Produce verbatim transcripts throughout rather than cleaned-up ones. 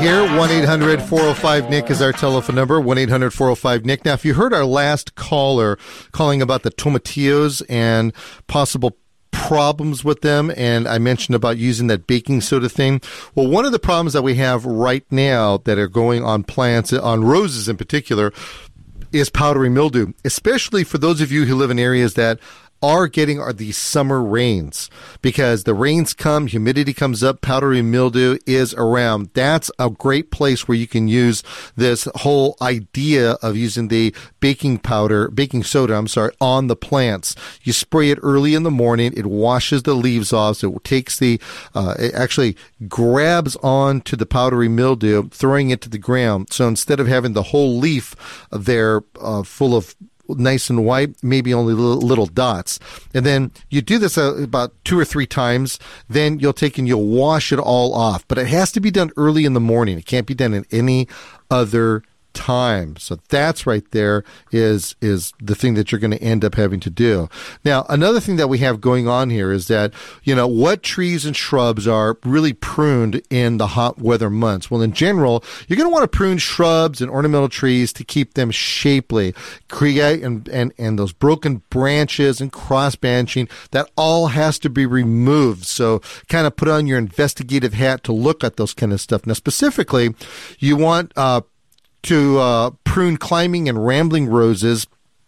here. one eight hundred four oh five Nick is our telephone number, one eight hundred four oh five Nick. Now, if you heard our last caller calling about the tomatillos and possible problems with them, and I mentioned about using that baking soda thing. Well, one of the problems that we have right now that are going on plants, on roses in particular, is powdery mildew, especially for those of you who live in areas that are getting are these summer rains, because the rains come, humidity comes up, powdery mildew is around. That's a great place where you can use this whole idea of using the baking powder, baking soda, I'm sorry, on the plants. You spray it early in the morning. It washes the leaves off. So it takes the, uh, it actually grabs on to the powdery mildew, throwing it to the ground. So instead of having the whole leaf there uh, full of nice and white, maybe only little, little dots. And then you do this uh, about two or three times. Then you'll take and you'll wash it all off. But it has to be done early in the morning. It can't be done in any other time. So that's right there is is the thing that you're going to end up having to do. Now, another thing that we have going on here is that, you know, what trees and shrubs are really pruned in the hot weather months? Well, in general, you're going to want to prune shrubs and ornamental trees to keep them shapely, create and, and, and those broken branches and cross branching, that all has to be removed. So kind of put on your investigative hat to look at those kind of stuff. Now, specifically, you want uh to uh, prune climbing and rambling roses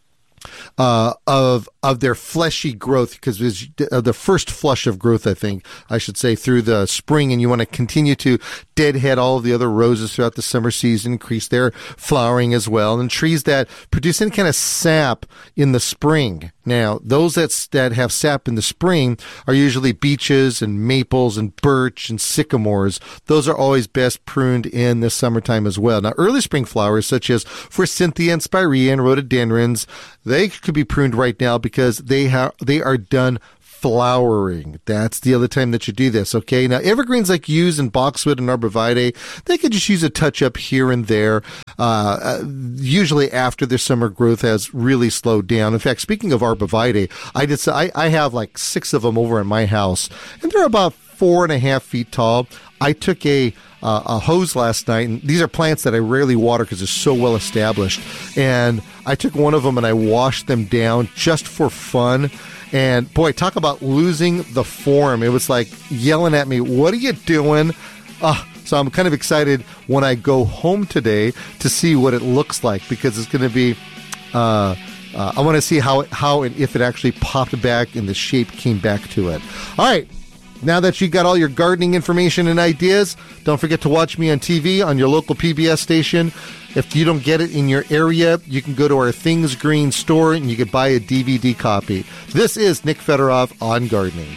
uh, of of their fleshy growth, because it's uh, the first flush of growth, I think I should say, through the spring, and you want to continue to deadhead all of the other roses throughout the summer season, increase their flowering as well. And trees that produce any kind of sap in the spring. Now, those that's, that have sap in the spring are usually beeches and maples and birch and sycamores. Those are always best pruned in the summertime as well. Now, early spring flowers such as forsythia and spirea and rhododendrons, they could be pruned right now because they have they are done flowering. That's the other time that you do this, okay? Now, evergreens like yews and boxwood and arborvitae, they could just use a touch-up here and there, uh, uh, usually after their summer growth has really slowed down. In fact, speaking of arborvitae, I, did, I, I have like six of them over in my house, and they're about four and a half feet tall. I took a uh, a hose last night, and these are plants that I rarely water because they're so well established, and I took one of them and I washed them down just for fun. And boy, talk about losing the form. It was like yelling at me, "What are you doing?" Uh, so I'm kind of excited when I go home today to see what it looks like, because it's going to be, uh, uh, I want to see how, it, how and if it actually popped back and the shape came back to it. All right. Now that you got all your gardening information and ideas, don't forget to watch me on T V on your local P B S station. If you don't get it in your area, you can go to our Things Green store and you can buy a D V D copy. This is Nick Fedorov on Gardening.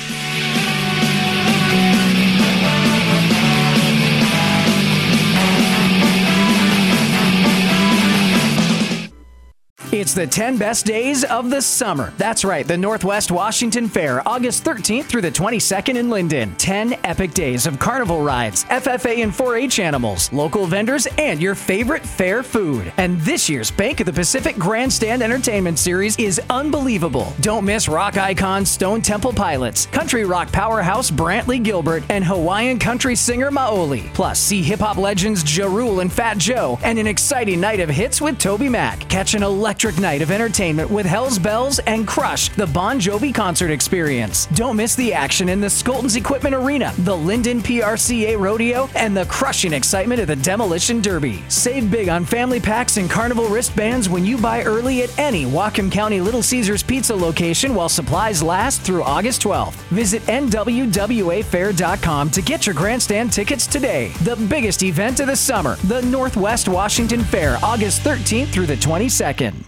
It's the ten best days of the summer. That's right, the Northwest Washington Fair, August thirteenth through the twenty-second in Linden. ten epic days of carnival rides, F F A and four H animals, local vendors, and your favorite fair food. And this year's Bank of the Pacific Grandstand Entertainment Series is unbelievable. Don't miss rock icons Stone Temple Pilots, country rock powerhouse Brantley Gilbert, and Hawaiian country singer Maoli. Plus, see hip-hop legends Ja Rule and Fat Joe, and an exciting night of hits with Toby Mac. Catch an electric night of entertainment with Hell's Bells and Crush, the Bon Jovi concert experience. Don't miss the action in the Skoltons Equipment Arena, the Linden P R C A Rodeo, and the crushing excitement of the Demolition Derby. Save big on family packs and carnival wristbands when you buy early at any Whatcom County Little Caesars Pizza location while supplies last through August twelfth. Visit N W W A fair dot com to get your grandstand tickets today. The biggest event of the summer, the Northwest Washington Fair, August thirteenth through the twenty-second.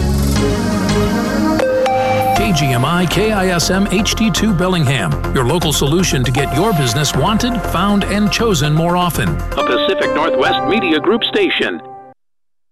K G M I K I S M H D two Bellingham, your local solution to get your business wanted, found, and chosen more often. A Pacific Northwest Media Group station.